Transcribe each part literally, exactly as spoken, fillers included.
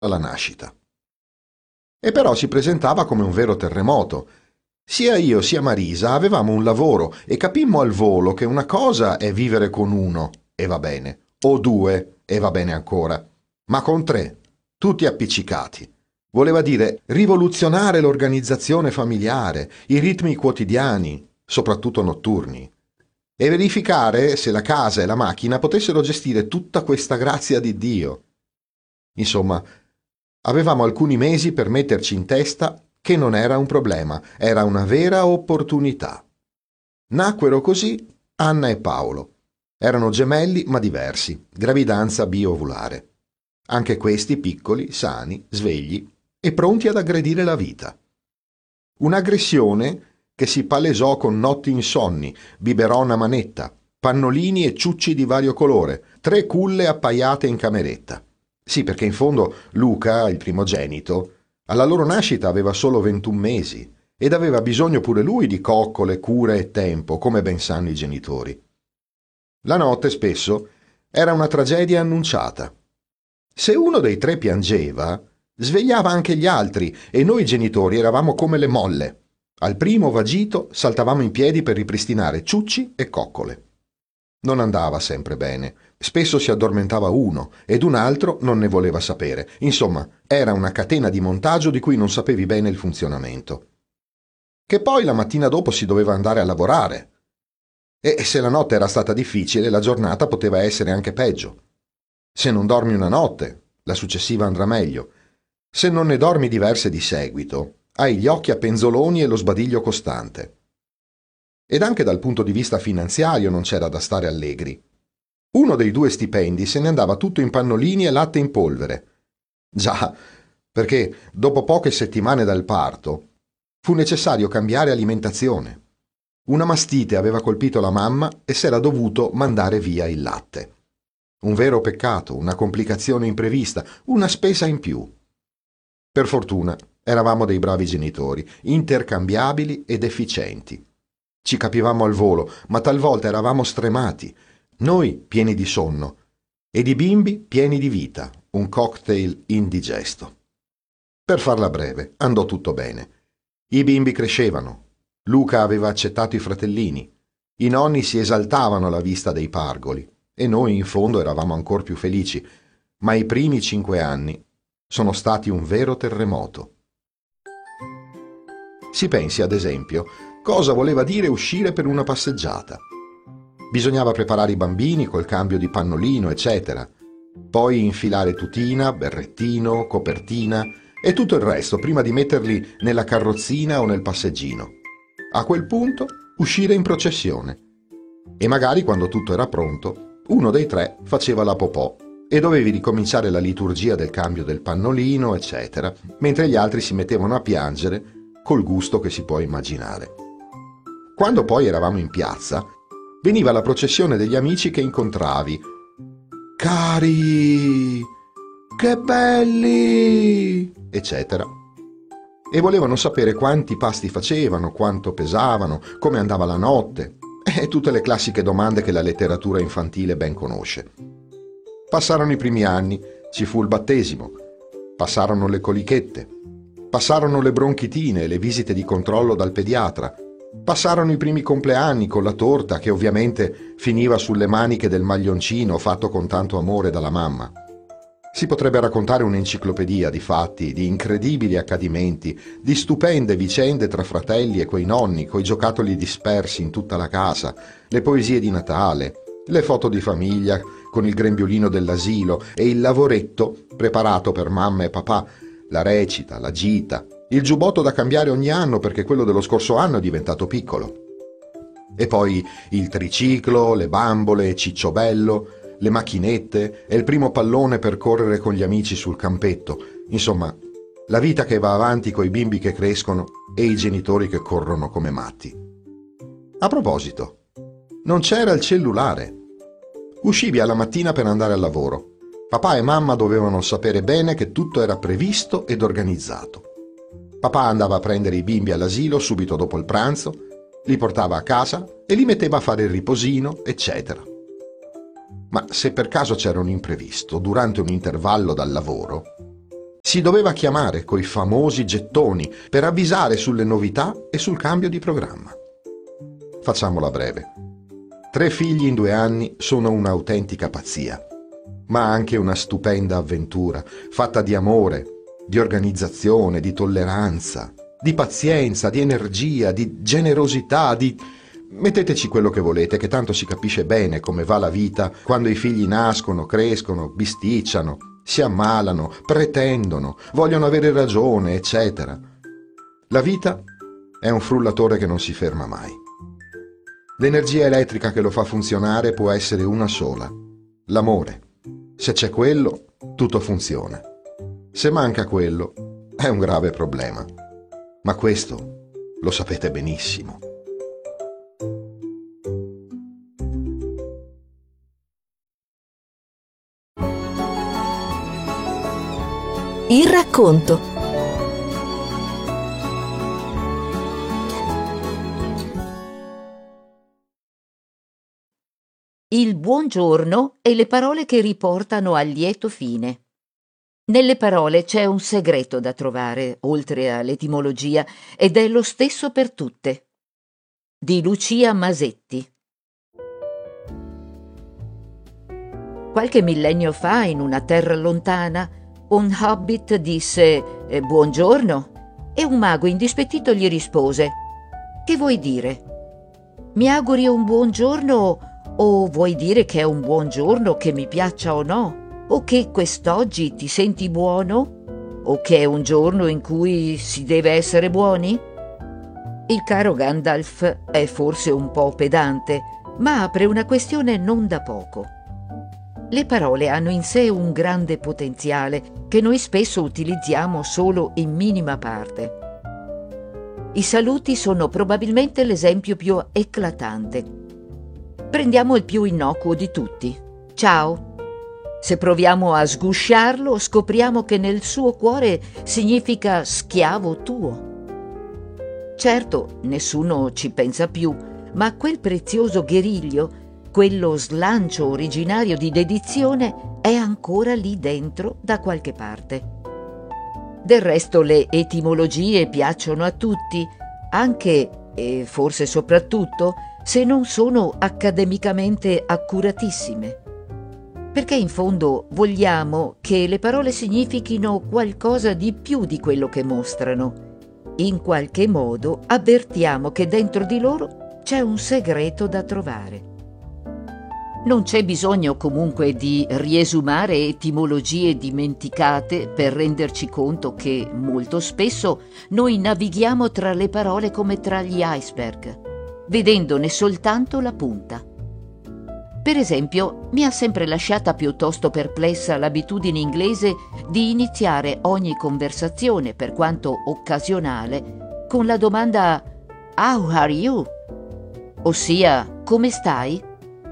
alla nascita. E però si presentava come un vero terremoto. Sia io sia Marisa avevamo un lavoro e capimmo al volo che una cosa è vivere con uno, e va bene, o due, e va bene ancora, ma con tre, tutti appiccicati. Voleva dire rivoluzionare l'organizzazione familiare, i ritmi quotidiani, soprattutto notturni, e verificare se la casa e la macchina potessero gestire tutta questa grazia di Dio. Insomma, avevamo alcuni mesi per metterci in testa che non era un problema, era una vera opportunità. Nacquero così Anna e Paolo. Erano gemelli ma diversi, gravidanza biovulare. Anche questi piccoli, sani, svegli e pronti ad aggredire la vita. Un'aggressione che si palesò con notti insonni, biberon a manetta, pannolini e ciucci di vario colore, tre culle appaiate in cameretta. Sì, perché in fondo Luca, il primogenito, alla loro nascita aveva solo ventuno mesi ed aveva bisogno pure lui di coccole, cure e tempo, come ben sanno i genitori. La notte, spesso, era una tragedia annunciata. Se uno dei tre piangeva, svegliava anche gli altri e noi genitori eravamo come le molle. Al primo vagito saltavamo in piedi per ripristinare ciucci e coccole. Non andava sempre bene. Spesso si addormentava uno ed un altro non ne voleva sapere. Insomma, era una catena di montaggio di cui non sapevi bene il funzionamento. Che poi la mattina dopo si doveva andare a lavorare. E se la notte era stata difficile, la giornata poteva essere anche peggio. Se non dormi una notte, la successiva andrà meglio. Se non ne dormi diverse di seguito, hai gli occhi a penzoloni e lo sbadiglio costante. Ed anche dal punto di vista finanziario non c'era da stare allegri. Uno dei due stipendi se ne andava tutto in pannolini e latte in polvere. Già, perché dopo poche settimane dal parto fu necessario cambiare alimentazione. Una mastite aveva colpito la mamma e s'era dovuto mandare via il latte. Un vero peccato, una complicazione imprevista, una spesa in più. Per fortuna eravamo dei bravi genitori, intercambiabili ed efficienti. Ci capivamo al volo, ma talvolta eravamo stremati, noi pieni di sonno ed i bimbi pieni di vita, un cocktail indigesto. Per farla breve, andò tutto bene. I bimbi crescevano. Luca aveva accettato i fratellini. I nonni si esaltavano alla vista dei pargoli e noi in fondo eravamo ancor più felici, ma i primi cinque anni sono stati un vero terremoto. Si pensi, ad esempio, cosa voleva dire uscire per una passeggiata. Bisognava preparare i bambini col cambio di pannolino, eccetera. Poi infilare tutina, berrettino, copertina e tutto il resto prima di metterli nella carrozzina o nel passeggino. A quel punto uscire in processione. E magari quando tutto era pronto, uno dei tre faceva la popò e dovevi ricominciare la liturgia del cambio del pannolino, eccetera, mentre gli altri si mettevano a piangere col gusto che si può immaginare. Quando poi eravamo in piazza, veniva la processione degli amici che incontravi. Cari, che belli, eccetera. E volevano sapere quanti pasti facevano, quanto pesavano, come andava la notte, e tutte le classiche domande che la letteratura infantile ben conosce. Passarono i primi anni, ci fu il battesimo, passarono le colichette, passarono le bronchitine e le visite di controllo dal pediatra, passarono i primi compleanni con la torta che ovviamente finiva sulle maniche del maglioncino fatto con tanto amore dalla mamma. Si potrebbe raccontare un'enciclopedia di fatti, di incredibili accadimenti, di stupende vicende tra fratelli e quei nonni, coi giocattoli dispersi in tutta la casa, le poesie di Natale, le foto di famiglia con il grembiulino dell'asilo e il lavoretto preparato per mamma e papà, la recita, la gita, il giubbotto da cambiare ogni anno perché quello dello scorso anno è diventato piccolo. E poi il triciclo, le bambole, Cicciobello, le macchinette e il primo pallone per correre con gli amici sul campetto. Insomma, la vita che va avanti coi bimbi che crescono e i genitori che corrono come matti. A proposito, non c'era il cellulare. Uscivi alla mattina per andare al lavoro. Papà e mamma dovevano sapere bene che tutto era previsto ed organizzato. Papà andava a prendere i bimbi all'asilo subito dopo il pranzo, li portava a casa e li metteva a fare il riposino, eccetera. Ma se per caso c'era un imprevisto durante un intervallo dal lavoro, Si doveva chiamare coi famosi gettoni per avvisare sulle novità e sul cambio di programma. Facciamola breve. Tre figli in due anni sono un'autentica pazzia, ma anche una stupenda avventura, fatta di amore, di organizzazione, di tolleranza, di pazienza, di energia, di generosità, di... Metteteci quello che volete, che tanto si capisce bene come va la vita quando i figli nascono, crescono, bisticciano, si ammalano, pretendono, vogliono avere ragione, eccetera. La vita è un frullatore che non si ferma mai. L'energia elettrica che lo fa funzionare può essere una sola: l'amore. Se c'è quello, tutto funziona. Se manca quello, è un grave problema. Ma questo lo sapete benissimo. Il racconto. Il buongiorno e le parole che riportano al lieto fine. Nelle parole c'è un segreto da trovare, oltre all'etimologia, ed è lo stesso per tutte. Di Lucia Masetti. Qualche millennio fa, in una terra lontana, un hobbit disse eh, «Buongiorno» e un mago indispettito gli rispose «Che vuoi dire? Mi auguri un buongiorno o vuoi dire che è un buongiorno che mi piaccia o no? O che quest'oggi ti senti buono? O che è un giorno in cui si deve essere buoni?» Il caro Gandalf è forse un po' pedante, ma apre una questione non da poco. Le parole hanno in sé un grande potenziale che noi spesso utilizziamo solo in minima parte. I saluti sono probabilmente l'esempio più eclatante. Prendiamo il più innocuo di tutti. Ciao. Se proviamo a sgusciarlo, scopriamo che nel suo cuore significa schiavo tuo. Certo, nessuno ci pensa più, ma quel prezioso guerriglio, quello slancio originario di dedizione, è ancora lì dentro da qualche parte. Del resto le etimologie piacciono a tutti, anche, e forse soprattutto, se non sono accademicamente accuratissime. Perché in fondo vogliamo che le parole significhino qualcosa di più di quello che mostrano. In qualche modo avvertiamo che dentro di loro c'è un segreto da trovare. Non c'è bisogno comunque di riesumare etimologie dimenticate per renderci conto che molto spesso noi navighiamo tra le parole come tra gli iceberg, vedendone soltanto la punta. Per esempio, mi ha sempre lasciata piuttosto perplessa l'abitudine inglese di iniziare ogni conversazione, per quanto occasionale, con la domanda «How are you?», ossia «Come stai?».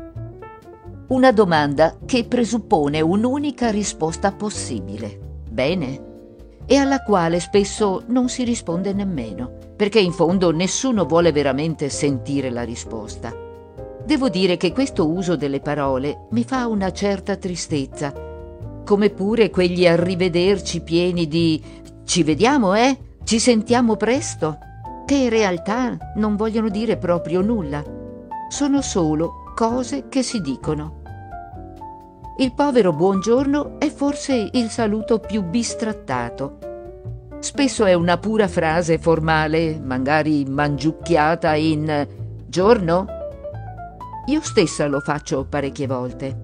Una domanda che presuppone un'unica risposta possibile, bene, e alla quale spesso non si risponde nemmeno, perché in fondo nessuno vuole veramente sentire la risposta. Devo dire che questo uso delle parole mi fa una certa tristezza, come pure quegli arrivederci pieni di «ci vediamo, eh? Ci sentiamo presto», che in realtà non vogliono dire proprio nulla, sono solo cose che si dicono. Il povero buongiorno è forse il saluto più bistrattato. Spesso è una pura frase formale, magari mangiucchiata in «giorno?». Io stessa lo faccio parecchie volte.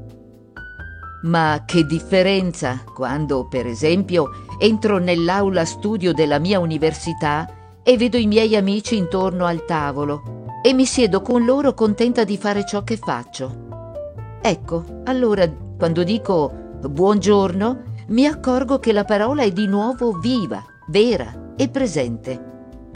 Ma che differenza quando, per esempio, entro nell'aula studio della mia università e vedo i miei amici intorno al tavolo e mi siedo con loro contenta di fare ciò che faccio. Ecco, allora quando dico buongiorno, mi accorgo che la parola è di nuovo viva, vera e presente.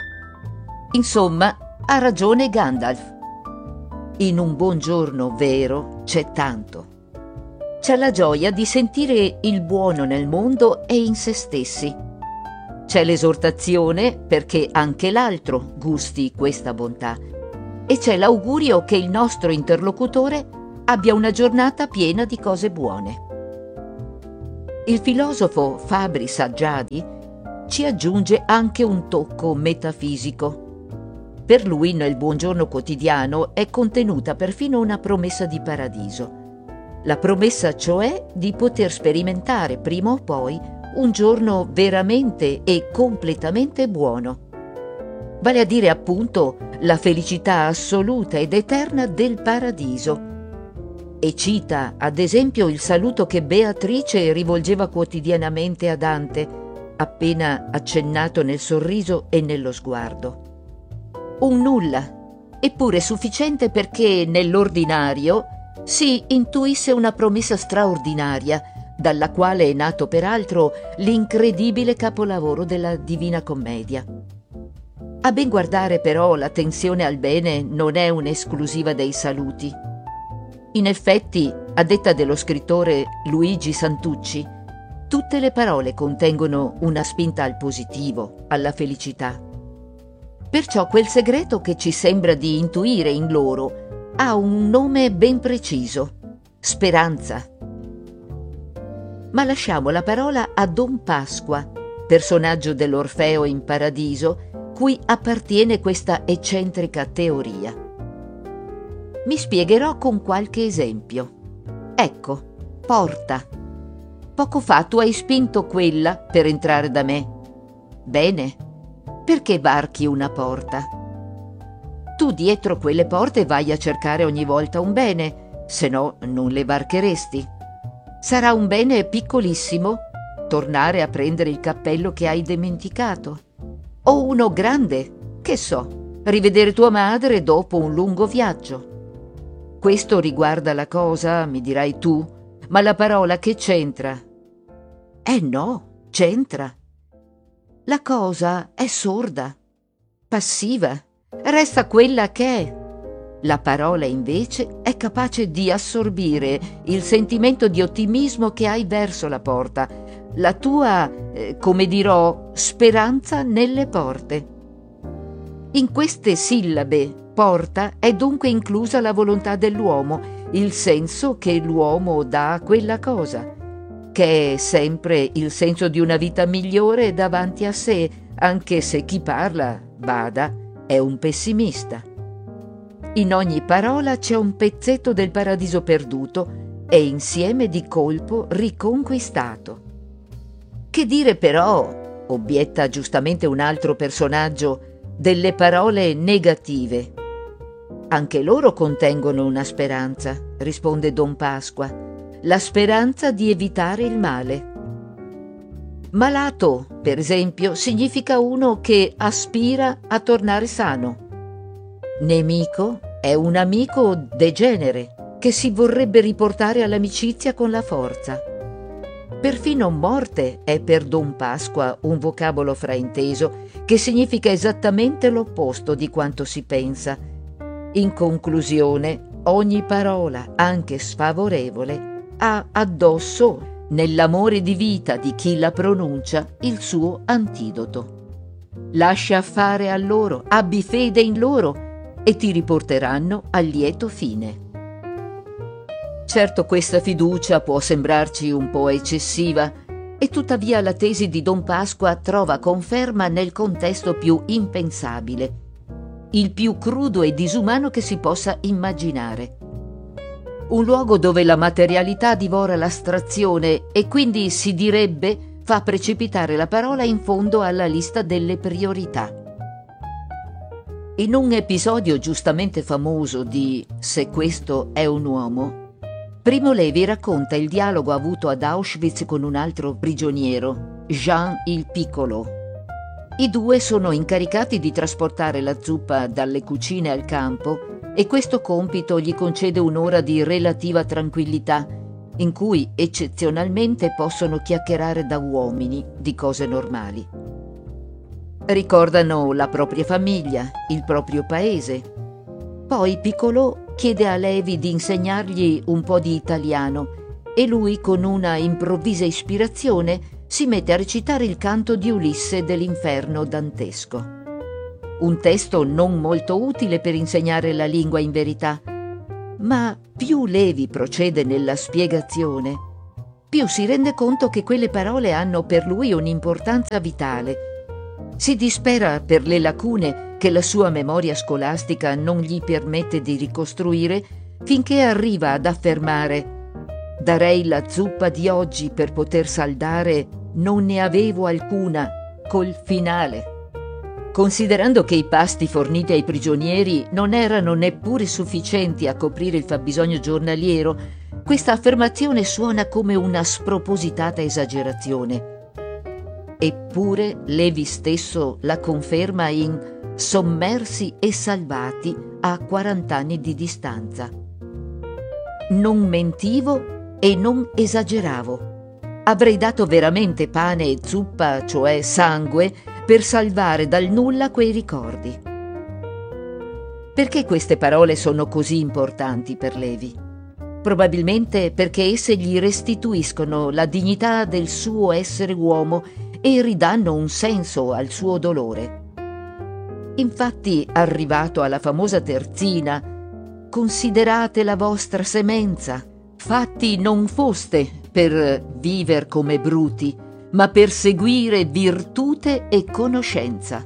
Insomma, ha ragione Gandalf. In un buongiorno vero c'è tanto. C'è la gioia di sentire il buono nel mondo e in se stessi. C'è l'esortazione perché anche l'altro gusti questa bontà. E c'è l'augurio che il nostro interlocutore abbia una giornata piena di cose buone. il filosofo Fabri Saggiadi ci aggiunge anche un tocco metafisico. Per lui nel Buongiorno quotidiano è contenuta perfino una promessa di paradiso. La promessa cioè di poter sperimentare prima o poi un giorno veramente e completamente buono. Vale a dire appunto la felicità assoluta ed eterna del paradiso. E cita ad esempio il saluto che Beatrice rivolgeva quotidianamente a Dante, appena accennato nel sorriso e nello sguardo. Un nulla, eppure sufficiente perché nell'ordinario si intuisse una promessa straordinaria, dalla quale è nato peraltro l'incredibile capolavoro della Divina Commedia. A ben guardare però l'attenzione al bene non è un'esclusiva dei saluti. In effetti, a detta dello scrittore Luigi Santucci, tutte le parole contengono una spinta al positivo, alla felicità. Perciò quel segreto che ci sembra di intuire in loro ha un nome ben preciso: speranza. Ma lasciamo la parola a Don Pasqua, personaggio dell'Orfeo in Paradiso, cui appartiene questa eccentrica teoria. Mi spiegherò con qualche esempio. Ecco, porta. Poco fa tu hai spinto quella per entrare da me. Bene, perché varchi una porta? Tu dietro quelle porte vai a cercare ogni volta un bene, se no non le varcheresti. Sarà un bene piccolissimo, tornare a prendere il cappello che hai dimenticato. O uno grande, che so, rivedere tua madre dopo un lungo viaggio. Questo riguarda la cosa, mi dirai tu, ma la parola che c'entra? Eh no, c'entra. La cosa è sorda, passiva, resta quella che è. La parola invece è capace di assorbire il sentimento di ottimismo che hai verso la porta, la tua, eh, come dirò, speranza nelle porte. In queste sillabe porta è dunque inclusa la volontà dell'uomo, il senso che l'uomo dà a quella cosa, che è sempre il senso di una vita migliore davanti a sé, anche se chi parla, bada, è un pessimista. In ogni parola c'è un pezzetto del paradiso perduto e insieme di colpo riconquistato. Che dire però, obietta giustamente un altro personaggio, delle parole negative? Anche loro contengono una speranza, risponde Don Pasqua, la speranza di evitare il male. Malato, per esempio, significa uno che aspira a tornare sano. Nemico è un amico degenere che si vorrebbe riportare all'amicizia con la forza. Perfino morte è per Don Pasqua un vocabolo frainteso che significa esattamente l'opposto di quanto si pensa. In conclusione, ogni parola, anche sfavorevole, ha addosso, nell'amore di vita di chi la pronuncia, il suo antidoto. Lascia fare a loro, abbi fede in loro e ti riporteranno al lieto fine. Certo, questa fiducia può sembrarci un po' eccessiva, e tuttavia la tesi di Don Pasqua trova conferma nel contesto più impensabile, il più crudo e disumano che si possa immaginare. Un luogo dove la materialità divora l'astrazione e quindi si direbbe fa precipitare la parola in fondo alla lista delle priorità. In un episodio giustamente famoso di Se questo è un uomo, Primo Levi racconta il dialogo avuto ad Auschwitz con un altro prigioniero, Jean il Piccolo. I due sono incaricati di trasportare la zuppa dalle cucine al campo e questo compito gli concede un'ora di relativa tranquillità, in cui eccezionalmente possono chiacchierare da uomini di cose normali. Ricordano la propria famiglia, il proprio paese. Poi Piccolo chiede a Levi di insegnargli un po' di italiano e lui, con una improvvisa ispirazione, si mette a recitare il canto di Ulisse dell'Inferno dantesco. Un testo non molto utile per insegnare la lingua in verità, ma più Levi procede nella spiegazione, più si rende conto che quelle parole hanno per lui un'importanza vitale. Si dispera per le lacune che la sua memoria scolastica non gli permette di ricostruire, finché arriva ad affermare: «Darei la zuppa di oggi per poter saldare, non ne avevo alcuna, col finale». Considerando che i pasti forniti ai prigionieri non erano neppure sufficienti a coprire il fabbisogno giornaliero, questa affermazione suona come una spropositata esagerazione. Eppure Levi stesso la conferma in Sommersi e salvati a quarant'anni di distanza. Non mentivo e non esageravo. Avrei dato veramente pane e zuppa, cioè sangue, per salvare dal nulla quei ricordi. Perché queste parole sono così importanti per Levi? Probabilmente perché esse gli restituiscono la dignità del suo essere uomo e ridanno un senso al suo dolore. Infatti, arrivato alla famosa terzina, «Considerate la vostra semenza, fatti non foste per viver come bruti, ma per seguire virtute e conoscenza».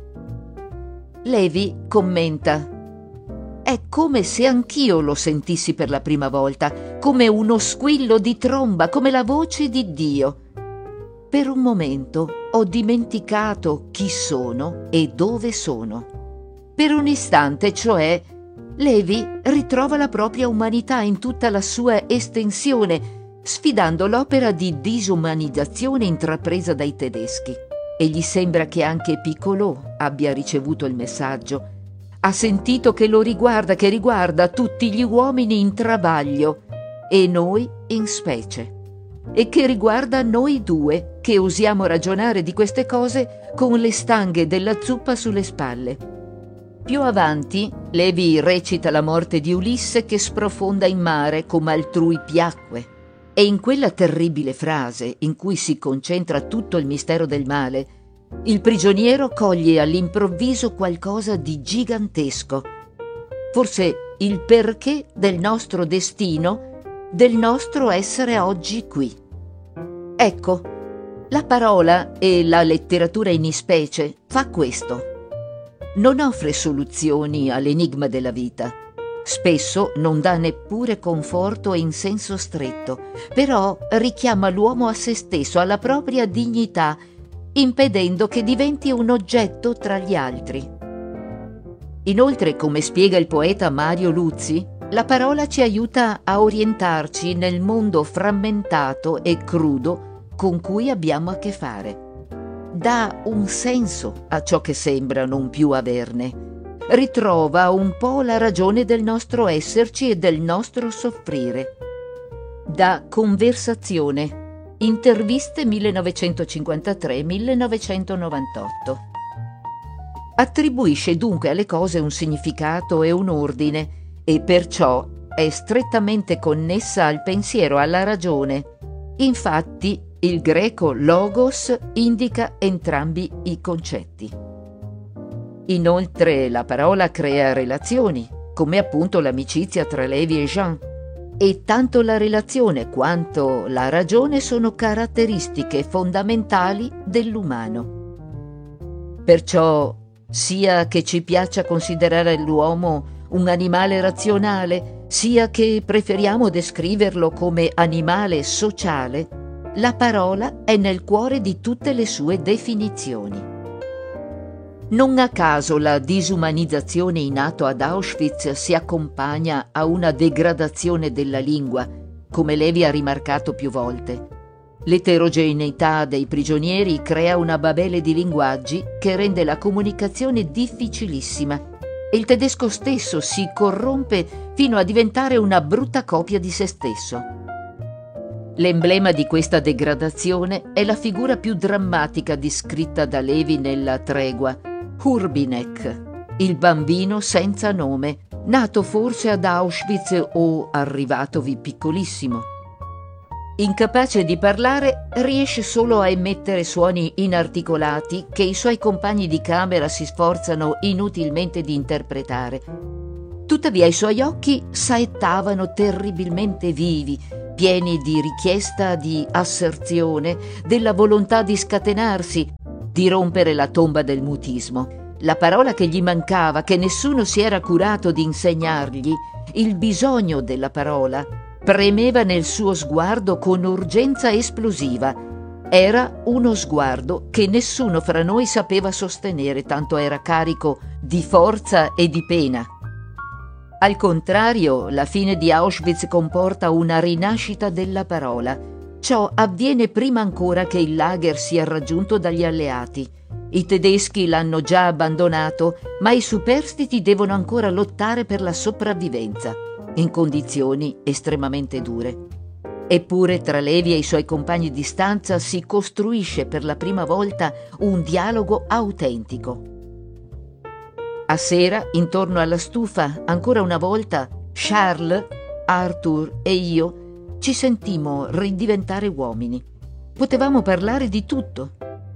Levi commenta: «È come se anch'io lo sentissi per la prima volta, come uno squillo di tromba, come la voce di Dio. Per un momento ho dimenticato chi sono e dove sono. Per un istante, cioè, Levi ritrova la propria umanità in tutta la sua estensione, sfidando l'opera di disumanizzazione intrapresa dai tedeschi. E gli sembra che anche Piccolò abbia ricevuto il messaggio. Ha sentito che lo riguarda, che riguarda tutti gli uomini in travaglio, e noi in specie, e che riguarda noi due, che osiamo ragionare di queste cose con le stanghe della zuppa sulle spalle. Più avanti, Levi recita la morte di Ulisse che sprofonda in mare come altrui piacque. E in quella terribile frase, in cui si concentra tutto il mistero del male, il prigioniero coglie all'improvviso qualcosa di gigantesco. Forse il perché del nostro destino, del nostro essere oggi qui. Ecco, la parola e la letteratura in ispecie fa questo. Non offre soluzioni all'enigma della vita. Spesso non dà neppure conforto in senso stretto, però richiama l'uomo a se stesso, alla propria dignità, impedendo che diventi un oggetto tra gli altri. Inoltre, come spiega il poeta Mario Luzzi, la parola ci aiuta a orientarci nel mondo frammentato e crudo con cui abbiamo a che fare. Dà un senso a ciò che sembra non più averne. Ritrova un po' la ragione del nostro esserci e del nostro soffrire. Da Conversazione. Interviste millenovecentocinquantatré millenovecentonovantotto. Attribuisce dunque alle cose un significato e un ordine, e perciò è strettamente connessa al pensiero, alla ragione. Infatti, il greco logos indica entrambi i concetti. Inoltre, la parola crea relazioni, come appunto l'amicizia tra Levi e Jean, e tanto la relazione quanto la ragione sono caratteristiche fondamentali dell'umano. Perciò, sia che ci piaccia considerare l'uomo un animale razionale, sia che preferiamo descriverlo come animale sociale, la parola è nel cuore di tutte le sue definizioni. Non a caso la disumanizzazione in atto ad Auschwitz si accompagna a una degradazione della lingua, come Levi ha rimarcato più volte. L'eterogeneità dei prigionieri crea una babele di linguaggi che rende la comunicazione difficilissima e il tedesco stesso si corrompe fino a diventare una brutta copia di se stesso. L'emblema di questa degradazione è la figura più drammatica descritta da Levi nella Tregua, Hurbinek, il bambino senza nome, nato forse ad Auschwitz o arrivatovi piccolissimo. Incapace di parlare, riesce solo a emettere suoni inarticolati che i suoi compagni di camera si sforzano inutilmente di interpretare. Tuttavia i suoi occhi saettavano terribilmente vivi, pieni di richiesta di asserzione, della volontà di scatenarsi, di rompere la tomba del mutismo. La parola che gli mancava, che nessuno si era curato di insegnargli, il bisogno della parola, premeva nel suo sguardo con urgenza esplosiva. Era uno sguardo che nessuno fra noi sapeva sostenere, tanto era carico di forza e di pena. Al contrario, la fine di Auschwitz comporta una rinascita della parola. Ciò avviene prima ancora che il lager sia raggiunto dagli alleati. I tedeschi l'hanno già abbandonato, ma i superstiti devono ancora lottare per la sopravvivenza, in condizioni estremamente dure. Eppure tra Levi e i suoi compagni di stanza si costruisce per la prima volta un dialogo autentico. A sera, intorno alla stufa, ancora una volta, Charles, Arthur e io ci sentimmo ridiventare uomini. Potevamo parlare di tutto.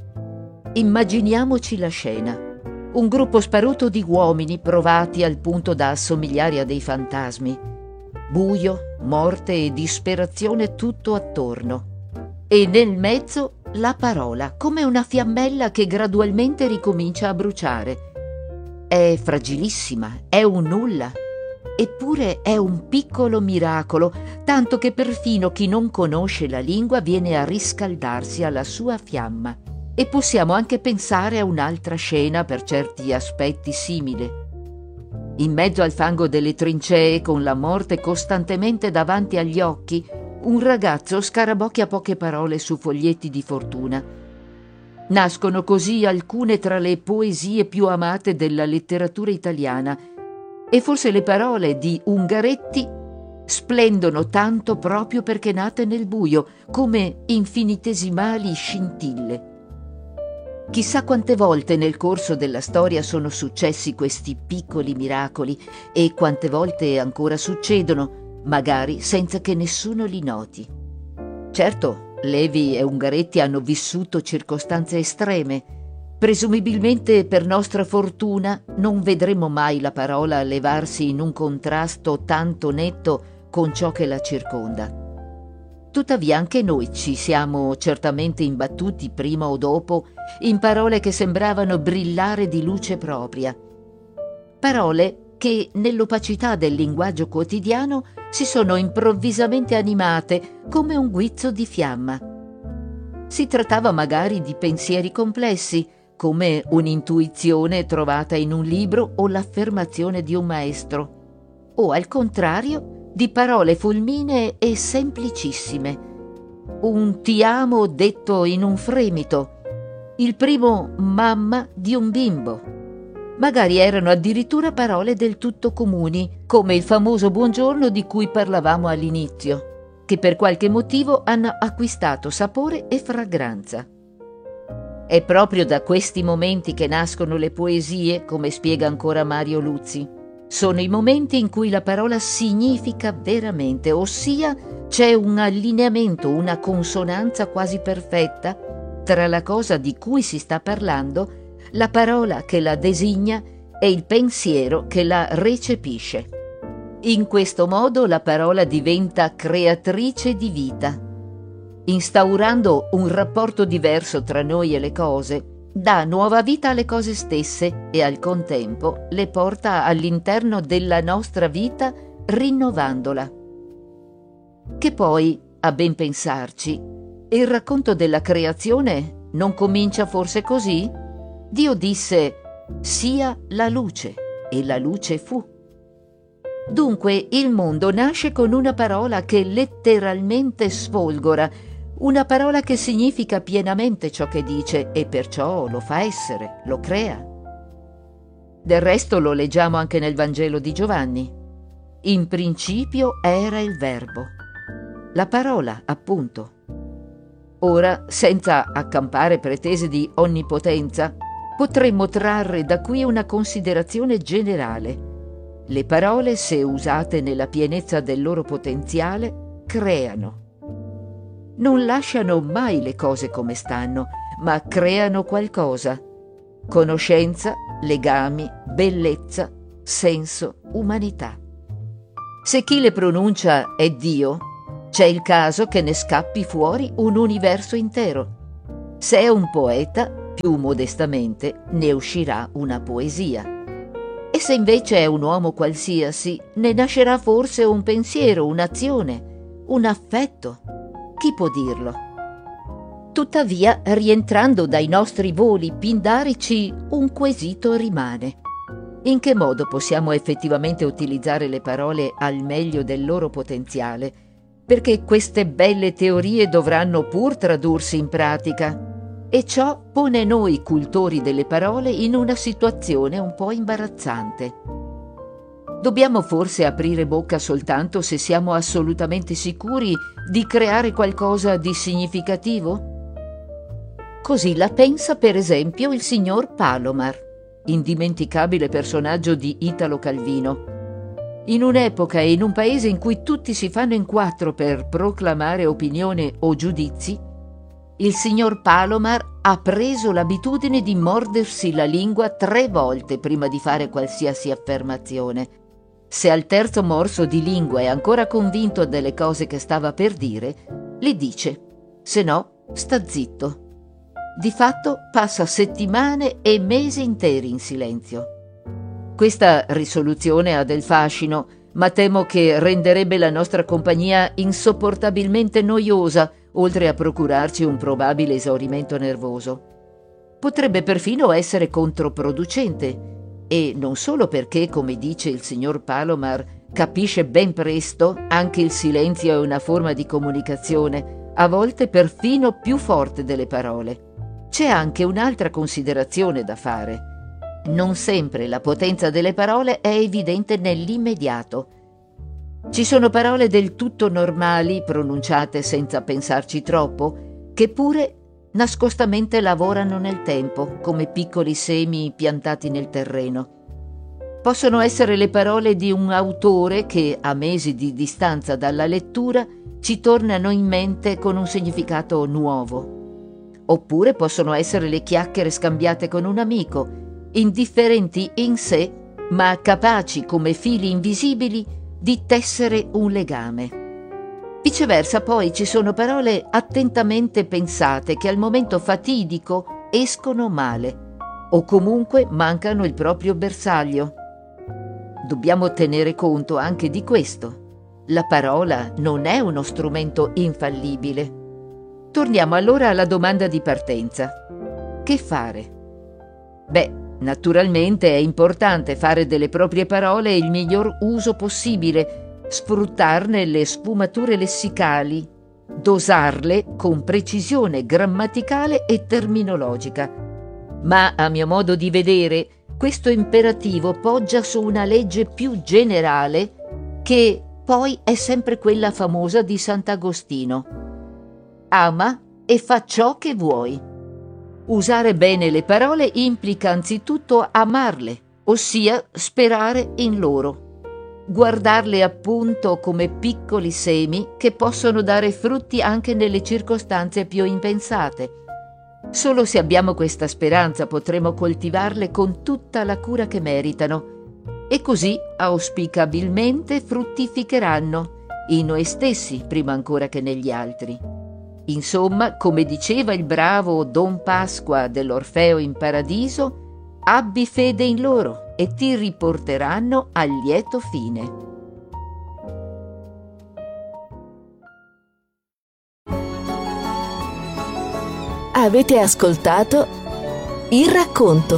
Immaginiamoci la scena. Un gruppo sparuto di uomini provati al punto da assomigliare a dei fantasmi. Buio, morte e disperazione tutto attorno. E nel mezzo la parola, come una fiammella che gradualmente ricomincia a bruciare. È fragilissima, è un nulla, eppure è un piccolo miracolo, tanto che perfino chi non conosce la lingua viene a riscaldarsi alla sua fiamma. E possiamo anche pensare a un'altra scena per certi aspetti simile. In mezzo al fango delle trincee, con la morte costantemente davanti agli occhi, un ragazzo scarabocchia poche parole su foglietti di fortuna. Nascono così alcune tra le poesie più amate della letteratura italiana, e forse le parole di Ungaretti splendono tanto proprio perché nate nel buio, come infinitesimali scintille. Chissà quante volte nel corso della storia sono successi questi piccoli miracoli e quante volte ancora succedono, magari senza che nessuno li noti. Certo, Levi e Ungaretti hanno vissuto circostanze estreme. Presumibilmente, per nostra fortuna, non vedremo mai la parola levarsi in un contrasto tanto netto con ciò che la circonda. Tuttavia anche noi ci siamo certamente imbattuti prima o dopo in parole che sembravano brillare di luce propria. Parole che nell'opacità del linguaggio quotidiano si sono improvvisamente animate come un guizzo di fiamma. Si trattava magari di pensieri complessi, come un'intuizione trovata in un libro o l'affermazione di un maestro, o al contrario di parole fulminee e semplicissime. Un ti amo detto in un fremito, il primo mamma di un bimbo. Magari erano addirittura parole del tutto comuni, come il famoso buongiorno di cui parlavamo all'inizio, che per qualche motivo hanno acquistato sapore e fragranza. È proprio da questi momenti che nascono le poesie, come spiega ancora Mario Luzzi. Sono i momenti in cui la parola significa veramente, ossia c'è un allineamento, una consonanza quasi perfetta tra la cosa di cui si sta parlando, la parola che la designa e il pensiero che la recepisce. In questo modo la parola diventa creatrice di vita. Instaurando un rapporto diverso tra noi e le cose, dà nuova vita alle cose stesse e al contempo le porta all'interno della nostra vita rinnovandola. Che poi, a ben pensarci, il racconto della creazione non comincia forse così? Dio disse: sia la luce, e la luce fu. Dunque il mondo nasce con una parola che letteralmente sfolgora, una parola che significa pienamente ciò che dice e perciò lo fa essere, lo crea. Del resto lo leggiamo anche nel Vangelo di Giovanni. In principio era il Verbo, la parola, appunto. Ora, senza accampare pretese di onnipotenza, potremmo trarre da qui una considerazione generale. Le parole, se usate nella pienezza del loro potenziale, creano. Non lasciano mai le cose come stanno, ma creano qualcosa. Conoscenza, legami, bellezza, senso, umanità. Se chi le pronuncia è Dio, c'è il caso che ne scappi fuori un universo intero. Se è un poeta, più modestamente, ne uscirà una poesia. E se invece è un uomo qualsiasi, ne nascerà forse un pensiero, un'azione, un affetto. Chi può dirlo? Tuttavia, rientrando dai nostri voli pindarici, un quesito rimane. In che modo possiamo effettivamente utilizzare le parole al meglio del loro potenziale? Perché queste belle teorie dovranno pur tradursi in pratica. E ciò pone noi cultori delle parole in una situazione un po' imbarazzante. Dobbiamo forse aprire bocca soltanto se siamo assolutamente sicuri di creare qualcosa di significativo? Così la pensa per esempio il signor Palomar, indimenticabile personaggio di Italo Calvino. In un'epoca e in un paese in cui tutti si fanno in quattro per proclamare opinione o giudizi, il signor Palomar ha preso l'abitudine di mordersi la lingua tre volte prima di fare qualsiasi affermazione. Se al terzo morso di lingua è ancora convinto delle cose che stava per dire, le dice, se no sta zitto. Di fatto passa settimane e mesi interi in silenzio. Questa risoluzione ha del fascino, ma temo che renderebbe la nostra compagnia insopportabilmente noiosa, oltre a procurarci un probabile esaurimento nervoso. Potrebbe perfino essere controproducente, e non solo perché, come dice il signor Palomar, capisce ben presto anche il silenzio è una forma di comunicazione, a volte perfino più forte delle parole. C'è anche un'altra considerazione da fare. Non sempre la potenza delle parole è evidente nell'immediato. Ci sono parole del tutto normali, pronunciate senza pensarci troppo, che pure nascostamente lavorano nel tempo, come piccoli semi piantati nel terreno. Possono essere le parole di un autore che, a mesi di distanza dalla lettura, ci tornano in mente con un significato nuovo. Oppure possono essere le chiacchiere scambiate con un amico, indifferenti in sé, ma capaci come fili invisibili di tessere un legame. Viceversa poi ci sono parole attentamente pensate che al momento fatidico escono male, o comunque mancano il proprio bersaglio. Dobbiamo tenere conto anche di questo. La parola non è uno strumento infallibile. Torniamo allora alla domanda di partenza. Che fare? Beh, naturalmente è importante fare delle proprie parole il miglior uso possibile, sfruttarne le sfumature lessicali, dosarle con precisione grammaticale e terminologica. Ma, a mio modo di vedere, questo imperativo poggia su una legge più generale che poi è sempre quella famosa di Sant'Agostino. Ama e fa ciò che vuoi. Usare bene le parole implica anzitutto amarle, ossia sperare in loro. Guardarle appunto come piccoli semi che possono dare frutti anche nelle circostanze più impensate. Solo se abbiamo questa speranza potremo coltivarle con tutta la cura che meritano, e così auspicabilmente fruttificheranno in noi stessi prima ancora che negli altri. Insomma, come diceva il bravo Don Pasqua dell'Orfeo in Paradiso, abbi fede in loro e ti riporteranno al lieto fine. Avete ascoltato Il racconto.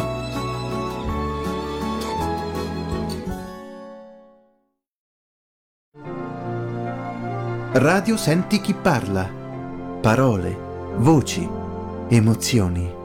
Radio Senti chi parla. Parole, voci, emozioni.